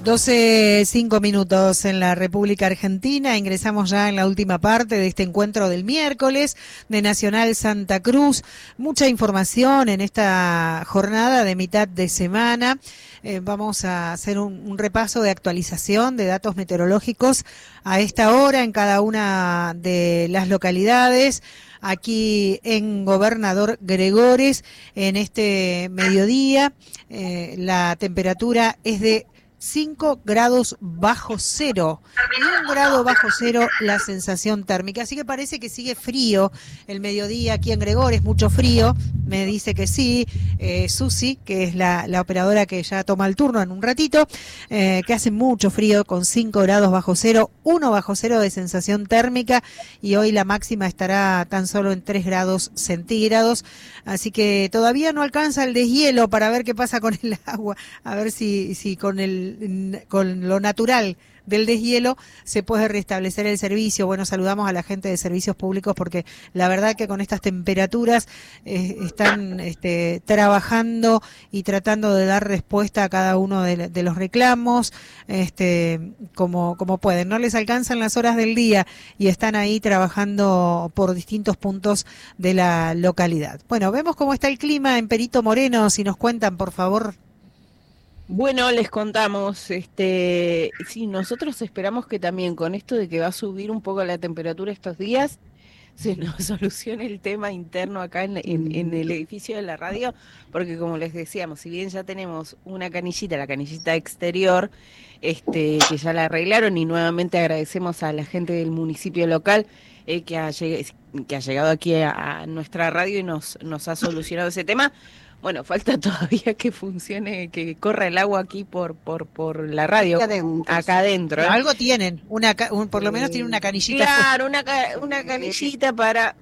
12:05 en la República Argentina. Ingresamos ya en la última parte de este encuentro del miércoles de Nacional Santa Cruz. Mucha información en esta jornada de mitad de semana. Vamos a hacer un repaso de actualización de datos meteorológicos a esta hora en cada una de las localidades. Aquí en Gobernador Gregores, en este mediodía, la temperatura es de 5 grados bajo cero, y 1 grado bajo cero la sensación térmica, así que parece que sigue frío el mediodía aquí en Gregores, mucho frío, me dice que sí, Susi, que es la operadora que ya toma el turno en un ratito, que hace mucho frío con 5 grados bajo cero, 1 bajo cero de sensación térmica, y hoy la máxima estará tan solo en 3 grados centígrados, así que todavía no alcanza el deshielo para ver qué pasa con el agua, a ver si con lo natural del deshielo se puede restablecer el servicio. Bueno, saludamos a la gente de servicios públicos porque la verdad que con estas temperaturas están trabajando y tratando de dar respuesta a cada uno de los reclamos como pueden. No les alcanzan las horas del día y están ahí trabajando por distintos puntos de la localidad. Bueno, vemos cómo está el clima en Perito Moreno, si nos cuentan, por favor. Bueno, les contamos, sí, nosotros esperamos que también con esto de que va a subir un poco la temperatura estos días, se nos solucione el tema interno acá en el edificio de la radio, porque como les decíamos, si bien ya tenemos una canillita, la canillita exterior, que ya la arreglaron, y nuevamente agradecemos a la gente del municipio local que ha llegado aquí a nuestra radio y nos ha solucionado ese tema. Bueno, falta todavía que funcione, que corra el agua aquí por la radio, acá adentro. Algo tienen, por lo menos tienen una canillita. Claro, una canillita para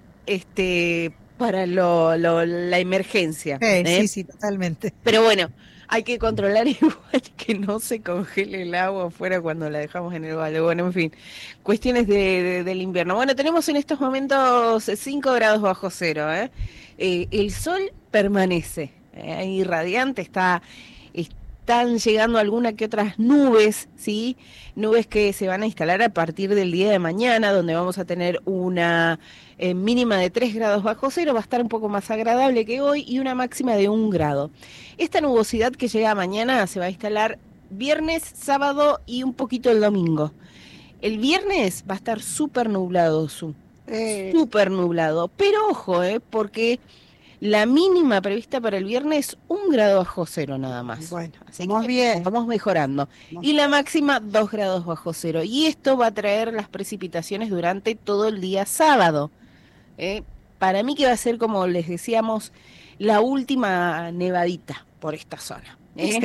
la emergencia. Sí, totalmente. Pero bueno, hay que controlar igual que no se congele el agua afuera cuando la dejamos en el balde. Bueno, en fin, cuestiones del invierno. Bueno, tenemos en estos momentos 5 grados bajo cero. El sol permanece ahí radiante, están llegando alguna que otras nubes, ¿sí? Nubes que se van a instalar a partir del día de mañana, donde vamos a tener una mínima de 3 grados bajo cero, va a estar un poco más agradable que hoy, y una máxima de 1 grado. Esta nubosidad que llega mañana se va a instalar viernes, sábado y un poquito el domingo. El viernes va a estar súper nublado, súper nublado, pero ojo, porque la mínima prevista para el viernes 1 grado bajo cero nada más. Bueno, así que bien, vamos mejorando. Y la máxima 2 grados bajo cero. Y esto va a traer las precipitaciones durante todo el día sábado. Para mí que va a ser, como les decíamos, la última nevadita por esta zona.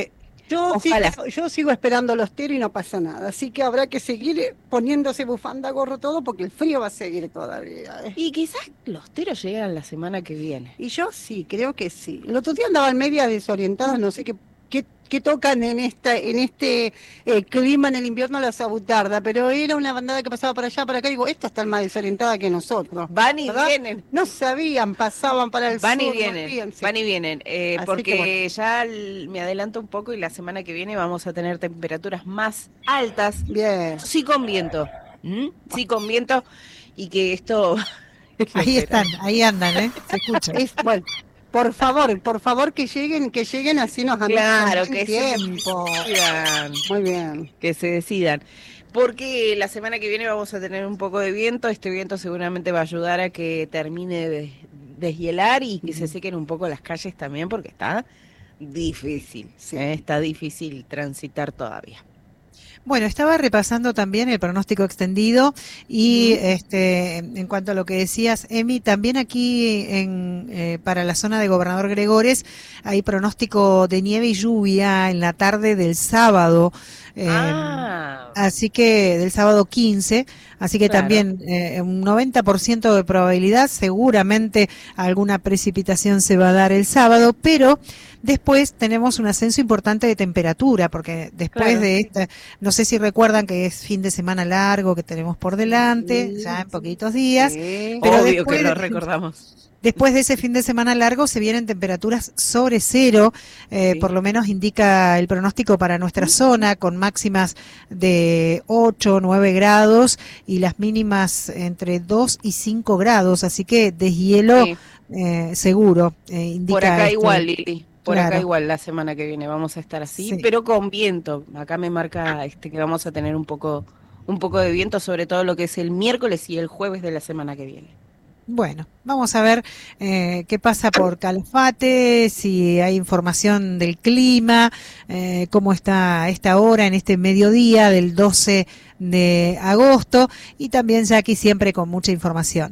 Yo sigo esperando los teros y no pasa nada, así que habrá que seguir poniéndose bufanda, gorro, todo, porque el frío va a seguir todavía. Y quizás los teros llegan la semana que viene. Y yo sí, creo que sí. El otro día andaban medias desorientadas, no sé qué tocan en este clima en el invierno, la sabutarda, pero era una bandada que pasaba para allá, para acá, y digo, esta está más desorientada que nosotros. Van y ¿verdad? vienen. No sabían, pasaban para el van sur. Van y vienen, porque ya me adelanto un poco, y la semana que viene vamos a tener temperaturas más altas. Bien. Sí con viento. Sí con viento, y que esto... Ahí están, ahí andan, se escucha. Bueno. Por favor que lleguen así nos han claro, que tiempo. Se decidan. Muy bien. Que se decidan. Porque la semana que viene vamos a tener un poco de viento. Este viento seguramente va a ayudar a que termine de deshielar y que se sequen un poco las calles también, porque está difícil. Sí. Está difícil transitar todavía. Bueno, estaba repasando también el pronóstico extendido y en cuanto a lo que decías, Emi, también aquí para la zona de Gobernador Gregores hay pronóstico de nieve y lluvia en la tarde del sábado. Así que del sábado 15, así que también un 90% de probabilidad, seguramente alguna precipitación se va a dar el sábado, pero después tenemos un ascenso importante de temperatura, porque después de esta, no sé si recuerdan que es fin de semana largo que tenemos por delante, ya en poquitos días, pero obvio que lo recordamos. Después de ese fin de semana largo se vienen temperaturas sobre cero, Sí. por lo menos indica el pronóstico para nuestra zona, con máximas de 8, 9 grados y las mínimas entre 2 y 5 grados, así que deshielo Sí. seguro, Por indica acá este. igual, Lili. Por acá Claro, igual la semana que viene vamos a estar así, sí. pero con viento. Acá me marca que vamos a tener un poco de viento, sobre todo lo que es el miércoles y el jueves de la semana que viene. Bueno, vamos a ver qué pasa por Calafate, si hay información del clima, cómo está a esta hora, en este mediodía del 12 de agosto, y también Jackie siempre con mucha información.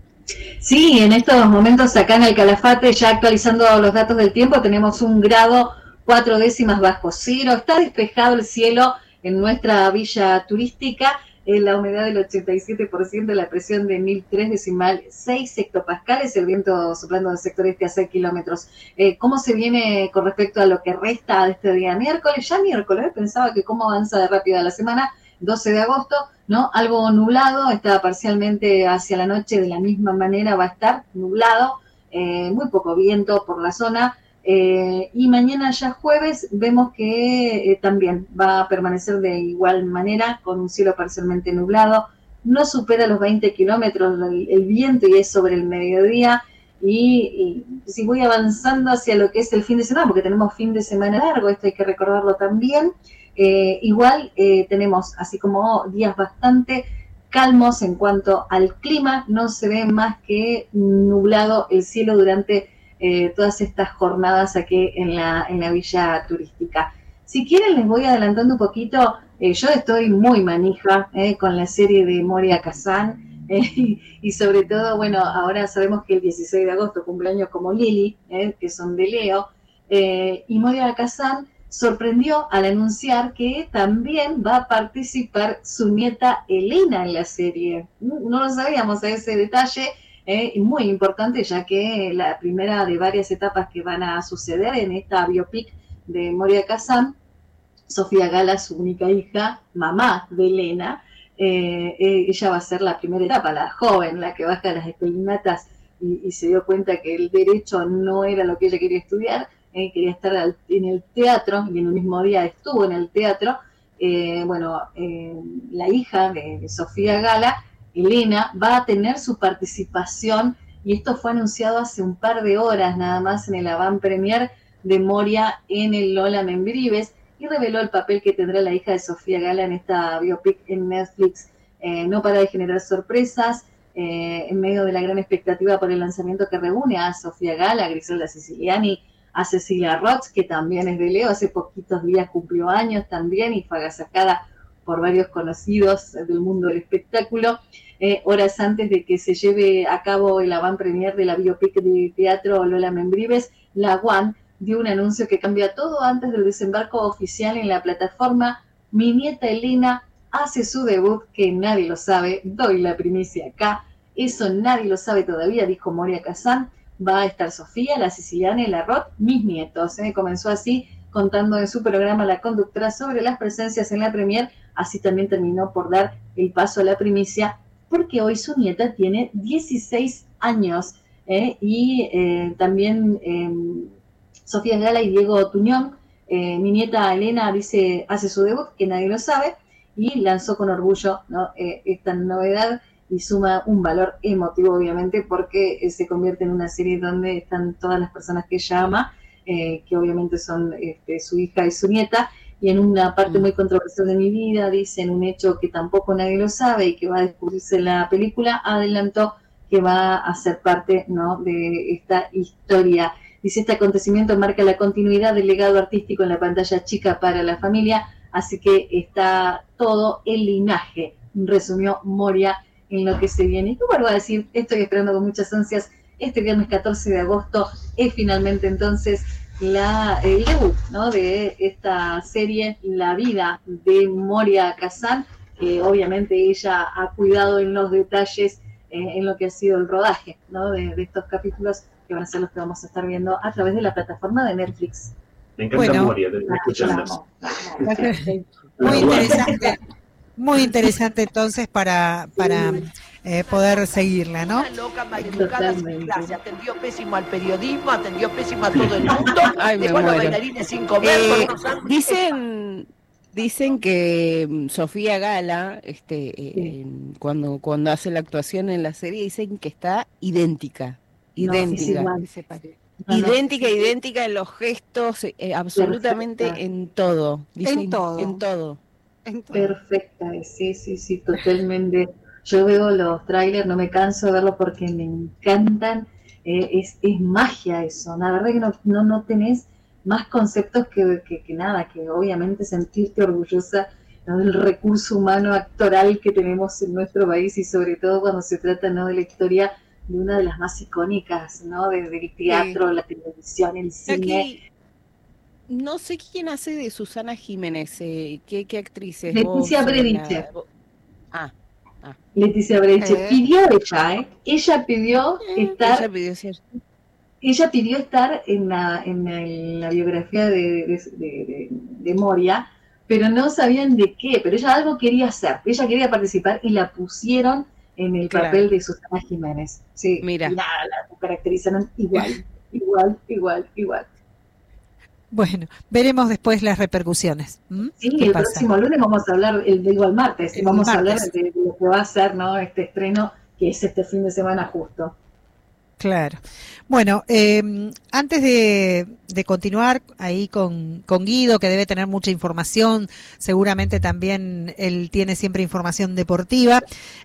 Sí, en estos momentos acá en el Calafate, ya actualizando los datos del tiempo, tenemos 1 grado 4 décimas bajo cero. Está despejado el cielo en nuestra villa turística, la humedad del 87%, la presión de 1003,6 hectopascales, el viento soplando del sector este a 6 kilómetros. ¿Cómo se viene con respecto a lo que resta de este día miércoles? Ya miércoles, pensaba que cómo avanza de rápida la semana, 12 de agosto, ¿no? Algo nublado, está parcialmente hacia la noche, de la misma manera va a estar nublado, muy poco viento por la zona, y mañana ya jueves vemos que también va a permanecer de igual manera, con un cielo parcialmente nublado, no supera los 20 kilómetros el viento y es sobre el mediodía, y si voy avanzando hacia lo que es el fin de semana, porque tenemos fin de semana largo, esto hay que recordarlo también, igual tenemos así como días bastante calmos en cuanto al clima, no se ve más que nublado el cielo durante todas estas jornadas aquí en la villa turística. Si quieren les voy adelantando un poquito, yo estoy muy manija con la serie de Moria Kazan, y sobre todo, bueno, ahora sabemos que el 16 de agosto cumpleaños como Lili, que son de Leo, y Moria Kazan sorprendió al anunciar que también va a participar su nieta Elena en la serie. No lo sabíamos a ese detalle, muy importante, ya que la primera de varias etapas que van a suceder en esta biopic de Moria Kazan, Sofía Gala, su única hija, mamá de Elena, ella va a ser la primera etapa, la joven, la que baja las escalinatas y se dio cuenta que el derecho no era lo que ella quería estudiar, quería estar en el teatro, y en el mismo día estuvo en el teatro. La hija de Sofía Gala, Elena, va a tener su participación, y esto fue anunciado hace un par de horas nada más en el avant premier de Moria en el Lola Membrives, y reveló el papel que tendrá la hija de Sofía Gala en esta biopic en Netflix. No para de generar sorpresas, en medio de la gran expectativa por el lanzamiento que reúne a Sofía Gala, a Griselda Siciliani, a Cecilia Roth, que también es de Leo, hace poquitos días cumplió años también y fue agasajada por varios conocidos del mundo del espectáculo, horas antes de que se lleve a cabo el avant premier de la biopic de teatro Lola Membrives. La One dio un anuncio que cambia todo antes del desembarco oficial en la plataforma. Mi nieta Elena hace su debut, que nadie lo sabe, doy la primicia acá, eso nadie lo sabe todavía, dijo Moria Kazan. Va a estar Sofía, la Siciliana y la Roth, mis nietos. Comenzó así, contando en su programa la conductora sobre las presencias en la premier, así también terminó por dar el paso a la primicia, porque hoy su nieta tiene 16 años, y también Sofía Gala y Diego Tuñón, mi nieta Elena dice, hace su debut, que nadie lo sabe, y lanzó con orgullo, ¿no? Esta novedad, y suma un valor emotivo, obviamente, porque se convierte en una serie donde están todas las personas que ella ama, que obviamente son su hija y su nieta, y en una parte muy controversial de mi vida, dicen un hecho que tampoco nadie lo sabe y que va a descubrirse en la película, adelantó que va a ser parte, ¿no?, de esta historia. Dice, este acontecimiento marca la continuidad del legado artístico en la pantalla chica para la familia, así que está todo el linaje, resumió Moria en lo que se viene. Y como vuelvo a decir, estoy esperando con muchas ansias, este viernes 14 de agosto es finalmente entonces el debut, ¿no?, de esta serie, La vida de Moria Kazan, que obviamente ella ha cuidado en los detalles, en lo que ha sido el rodaje, ¿no?, de estos capítulos, que van a ser los que vamos a estar viendo a través de la plataforma de Netflix. Me encanta Moria, te escuchando. Muy interesante. Muy interesante entonces para poder seguirla, ¿no? Una loca maleducada sin clase, atendió pésimo al periodismo, atendió pésimo a todo el mundo. Ay, me Después los muero. bailarines sin comer, con unos sándwiches. Dicen que Sofía Gala, cuando hace la actuación en la serie, dicen que está idéntica. No, es igual. Idéntica en los gestos, absolutamente Perfecta. en todo. Dicen, En todo. En todo. Perfecta, sí, totalmente. Yo veo los trailers, no me canso de verlos porque me encantan. Es magia eso. La verdad que no tenés más conceptos que nada, que obviamente sentirte orgullosa, ¿no?, del recurso humano actoral que tenemos en nuestro país, y sobre todo cuando se trata, ¿no?, de la historia de una de las más icónicas, ¿no?, del teatro, la televisión, el cine. Aquí, no sé quién hace de Susana Jiménez, ¿qué actriz es? Leticia Brediche. Leticia Brediche pidió ella pidió estar. Ella pidió estar en la biografía de Moria, pero no sabían de qué, pero ella algo quería hacer, ella quería participar y la pusieron en el papel de Susana Jiménez. Sí, mira. Y nada, la caracterizaron igual. Bueno, veremos después las repercusiones. Sí, el próximo lunes vamos a hablar, el martes, vamos a hablar de lo que va a ser, ¿no?, este estreno, que es este fin de semana justo. Claro. Bueno, antes de continuar ahí con Guido, que debe tener mucha información, seguramente también él tiene siempre información deportiva,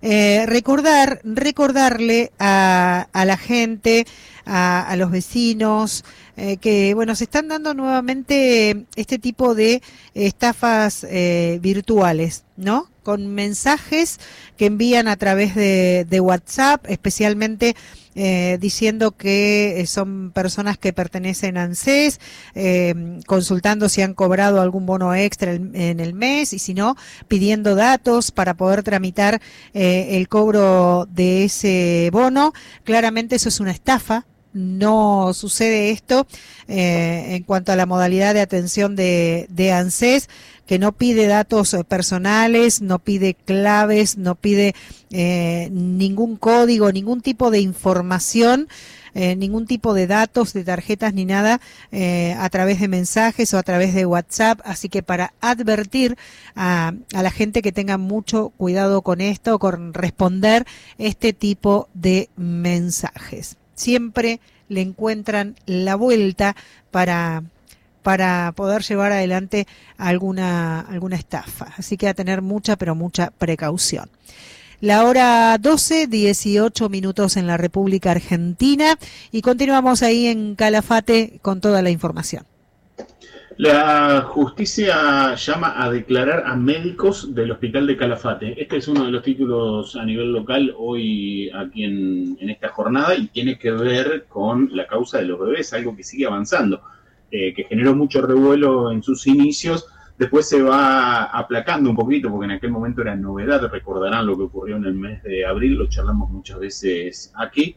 recordarle a la gente, a los vecinos, que bueno, se están dando nuevamente este tipo de estafas virtuales, ¿no? Con mensajes que envían a través de WhatsApp, especialmente diciendo que son personas que pertenecen a ANSES, consultando si han cobrado algún bono extra en el mes, y si no, pidiendo datos para poder tramitar el cobro de ese bono. Claramente eso es una estafa. No sucede esto en cuanto a la modalidad de atención de ANSES, que no pide datos personales, no pide claves, no pide ningún código, ningún tipo de información, ningún tipo de datos, de tarjetas ni nada, a través de mensajes o a través de WhatsApp. Así que para advertir a la gente que tenga mucho cuidado con esto, con responder este tipo de mensajes. Siempre le encuentran la vuelta para poder llevar adelante alguna estafa. Así que a tener mucha, pero mucha precaución. La hora 12:18 en la República Argentina, y continuamos ahí en Calafate con toda la información. La justicia llama a declarar a médicos del hospital de Calafate. Este es uno de los títulos a nivel local hoy aquí en esta jornada, y tiene que ver con la causa de los bebés, algo que sigue avanzando, que generó mucho revuelo en sus inicios. Después se va aplacando un poquito, porque en aquel momento era novedad. Recordarán lo que ocurrió en el mes de abril, lo charlamos muchas veces aquí.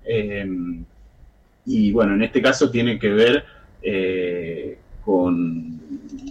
Y bueno, en este caso tiene que ver con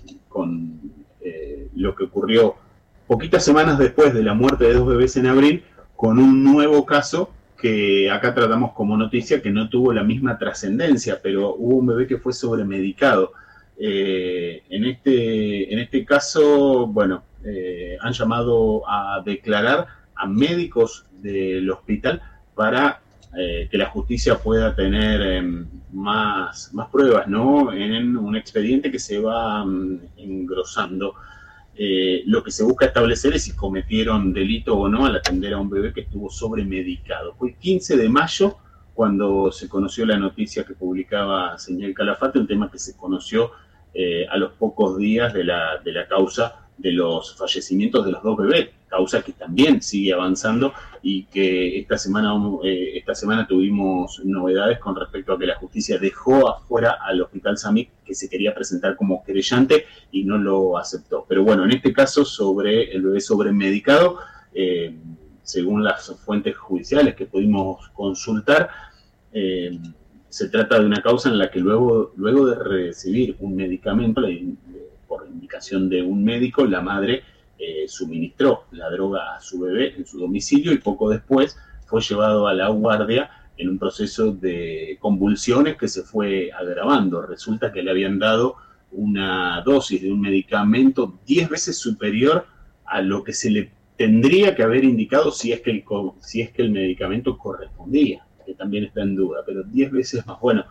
lo que ocurrió poquitas semanas después de la muerte de 2 bebés en abril, con un nuevo caso que acá tratamos como noticia, que no tuvo la misma trascendencia, pero hubo un bebé que fue sobremedicado. En este caso, bueno, han llamado a declarar a médicos del hospital para que la justicia pueda tener más pruebas, ¿no?, en un expediente que se va engrosando. Lo que se busca establecer es si cometieron delito o no al atender a un bebé que estuvo sobremedicado. Fue el 15 de mayo cuando se conoció la noticia que publicaba Señal Calafate, un tema que se conoció a los pocos días de la causa de los fallecimientos de los 2 bebés, causa que también sigue avanzando, y que esta semana tuvimos novedades con respecto a que la justicia dejó afuera al Hospital Samit, que se quería presentar como querellante y no lo aceptó. Pero bueno, en este caso sobre el bebé sobremedicado, según las fuentes judiciales que pudimos consultar, se trata de una causa en la que luego de recibir un medicamento, por indicación de un médico, la madre suministró la droga a su bebé en su domicilio y poco después fue llevado a la guardia en un proceso de convulsiones que se fue agravando. Resulta que le habían dado una dosis de un medicamento 10 veces superior a lo que se le tendría que haber indicado si es que el medicamento correspondía, que también está en duda, pero 10 veces más. Bueno,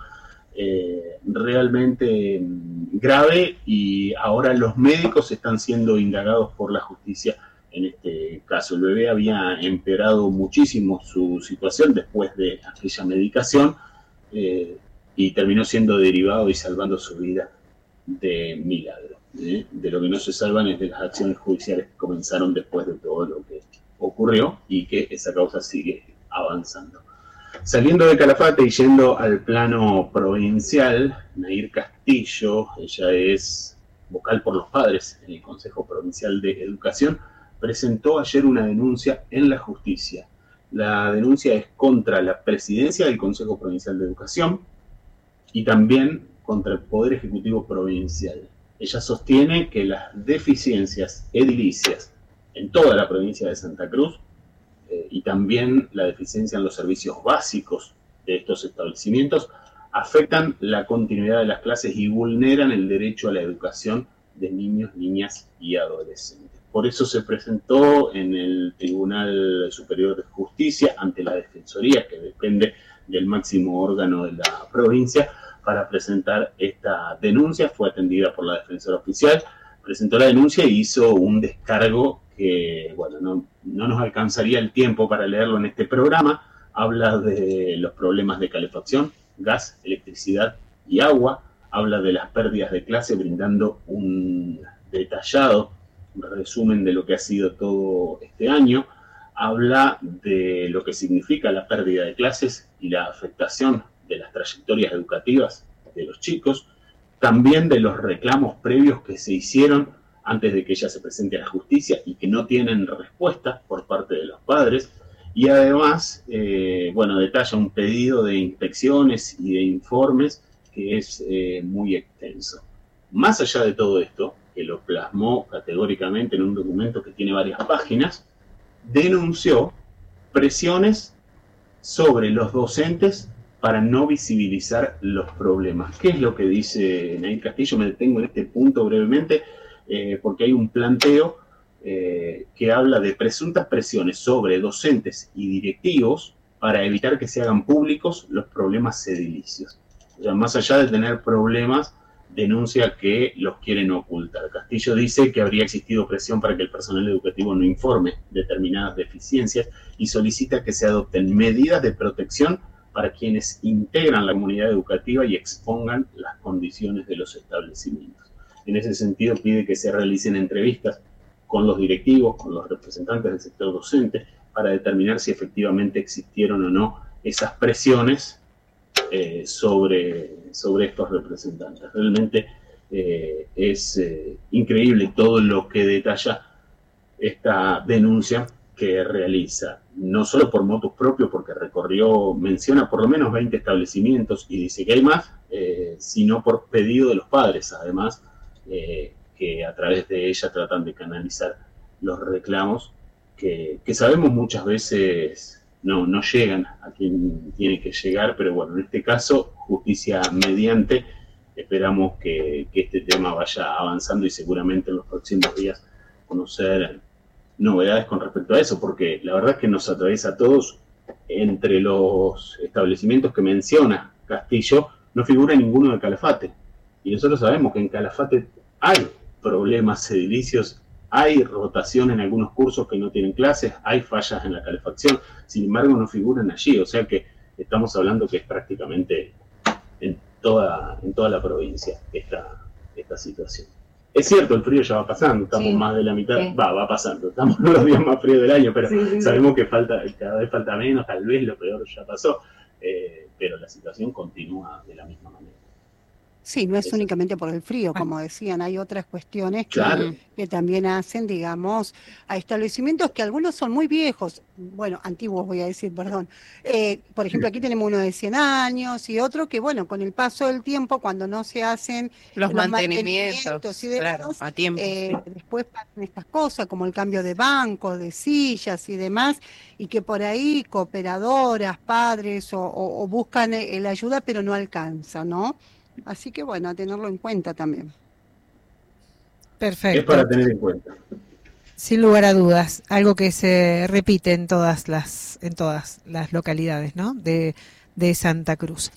realmente grave, y ahora los médicos están siendo indagados por la justicia en este caso. El bebé había empeorado muchísimo su situación después de aquella medicación y terminó siendo derivado y salvando su vida de milagro. De lo que no se salvan es de las acciones judiciales que comenzaron después de todo lo que ocurrió y que esa causa sigue avanzando. Saliendo de Calafate y yendo al plano provincial, Nair Castillo, ella es vocal por los padres en el Consejo Provincial de Educación, presentó ayer una denuncia en la justicia. La denuncia es contra la presidencia del Consejo Provincial de Educación y también contra el Poder Ejecutivo Provincial. Ella sostiene que las deficiencias edilicias en toda la provincia de Santa Cruz y también la deficiencia en los servicios básicos de estos establecimientos afectan la continuidad de las clases y vulneran el derecho a la educación de niños, niñas y adolescentes. Por eso se presentó en el Tribunal Superior de Justicia ante la Defensoría, que depende del máximo órgano de la provincia, para presentar esta denuncia. Fue atendida por la defensora oficial, presentó la denuncia y hizo un descargo que, bueno, no nos alcanzaría el tiempo para leerlo en este programa. Habla de los problemas de calefacción, gas, electricidad y agua. Habla de las pérdidas de clase, brindando un detallado resumen de lo que ha sido todo este año. Habla de lo que significa la pérdida de clases y la afectación de las trayectorias educativas de los chicos, también de los reclamos previos que se hicieron antes de que ella se presente a la justicia y que no tienen respuesta por parte de los padres, y además, detalla un pedido de inspecciones y de informes que es muy extenso. Más allá de todo esto, que lo plasmó categóricamente en un documento que tiene varias páginas, denunció presiones sobre los docentes para no visibilizar los problemas. ¿Qué es lo que dice Nair Castillo? Me detengo en este punto brevemente, porque hay un planteo que habla de presuntas presiones sobre docentes y directivos para evitar que se hagan públicos los problemas edilicios. O sea, más allá de tener problemas, denuncia que los quieren ocultar. Castillo dice que habría existido presión para que el personal educativo no informe determinadas deficiencias y solicita que se adopten medidas de protección para quienes integran la comunidad educativa y expongan las condiciones de los establecimientos. En ese sentido, pide que se realicen entrevistas con los directivos, con los representantes del sector docente, para determinar si efectivamente existieron o no esas presiones sobre estos representantes. Realmente es increíble todo lo que detalla esta denuncia que realiza, no solo por motus propio, porque menciona por lo menos 20 establecimientos y dice que hay más, sino por pedido de los padres, además, que a través de ella tratan de canalizar los reclamos que sabemos muchas veces no llegan a quien tiene que llegar, pero bueno, en este caso, justicia mediante, esperamos que este tema vaya avanzando y seguramente en los próximos días conocer novedades con respecto a eso, porque la verdad es que nos atraviesa a todos. Entre los establecimientos que menciona Castillo, no figura ninguno de Calafate, y nosotros sabemos que en Calafate hay problemas edilicios, hay rotación en algunos cursos que no tienen clases, hay fallas en la calefacción, sin embargo no figuran allí, o sea que estamos hablando que es prácticamente en toda la provincia esta situación. Es cierto, el frío ya va pasando, estamos más de la mitad, va pasando, estamos en los días más fríos del año, pero sabemos que cada vez falta menos, tal vez lo peor ya pasó, pero la situación continúa de la misma manera. Sí, no es Eso. únicamente por el frío, Bueno, como decían, hay otras cuestiones Claro. que también hacen, digamos, a establecimientos que algunos son muy viejos, bueno, antiguos voy a decir, perdón. Por ejemplo, aquí tenemos uno de 100 años y otro que, bueno, con el paso del tiempo, cuando no se hacen Los los mantenimientos, mantenimientos y claro, demás, a tiempo, sí. después pasan estas cosas como el cambio de bancos, de sillas y demás, y que por ahí cooperadoras, padres o buscan la ayuda, pero no alcanza, ¿no? Así que bueno, a tenerlo en cuenta también. Es para perfecto. tener en cuenta. Sin lugar a dudas, algo que se repite en todas las localidades, ¿no? De Santa Cruz.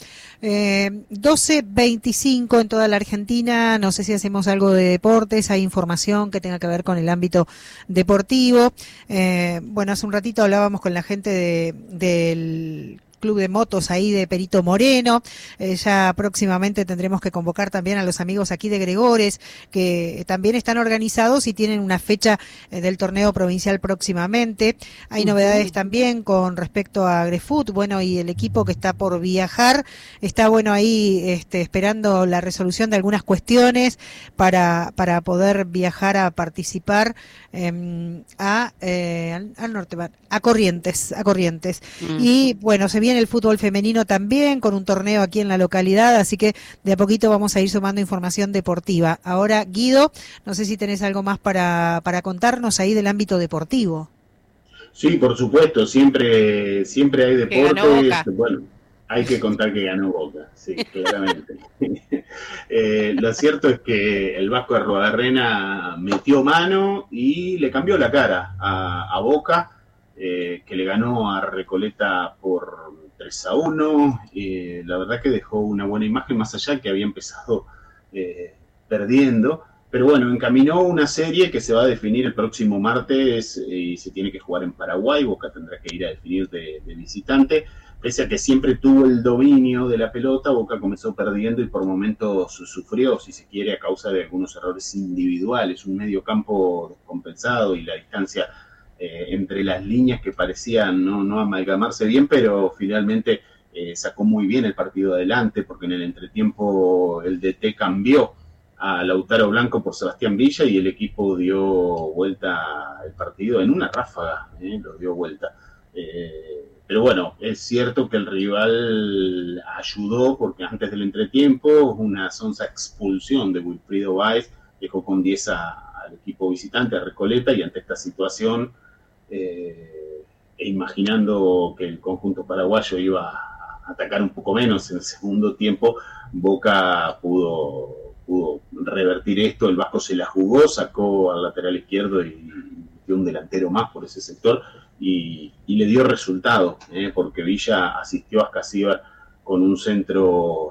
12:25 en toda la Argentina. No sé si hacemos algo de deportes, hay información que tenga que ver con el ámbito deportivo. Bueno, hace un ratito hablábamos con la gente del Club de Motos ahí de Perito Moreno. Ya próximamente tendremos que convocar también a los amigos aquí de Gregores, que también están organizados y tienen una fecha del torneo provincial próximamente. Hay novedades también con respecto a Agrefoot, bueno, y el equipo que está por viajar está, bueno, ahí esperando la resolución de algunas cuestiones para poder viajar a participar al norte, a Corrientes. Y bueno, se viene el fútbol femenino también con un torneo aquí en la localidad, así que de a poquito vamos a ir sumando información deportiva. Ahora, Guido, no sé si tenés algo más para contarnos ahí del ámbito deportivo. Sí, por supuesto, siempre hay Que ganó deportes. Boca. Bueno, hay que contar que ganó Boca, sí, claramente. Lo cierto es que el Vasco de Arruabarrena metió mano y le cambió la cara a Boca, que le ganó a Recoleta por 3-1. La verdad que dejó una buena imagen, más allá que había empezado perdiendo. Pero bueno, encaminó una serie que se va a definir el próximo martes y se tiene que jugar en Paraguay. Boca tendrá que ir a definir de visitante. Pese a que siempre tuvo el dominio de la pelota, Boca comenzó perdiendo y por momentos sufrió, si se quiere, a causa de algunos errores individuales, un medio campo descompensado y la distancia entre las líneas que parecían no amalgamarse bien, pero finalmente sacó muy bien el partido adelante, porque en el entretiempo el DT cambió a Lautaro Blanco por Sebastián Villa y el equipo dio vuelta el partido en una ráfaga, lo dio vuelta. Pero bueno, es cierto que el rival ayudó porque antes del entretiempo una sonsa expulsión de Wilfrido Báez dejó con 10 al equipo visitante, a Recoleta, y ante esta situación, e imaginando que el conjunto paraguayo iba a atacar un poco menos en el segundo tiempo, Boca pudo revertir esto. El Vasco se la jugó, sacó al lateral izquierdo y dio un delantero más por ese sector y le dio resultado, porque Villa asistió a Ascasíbar con un centro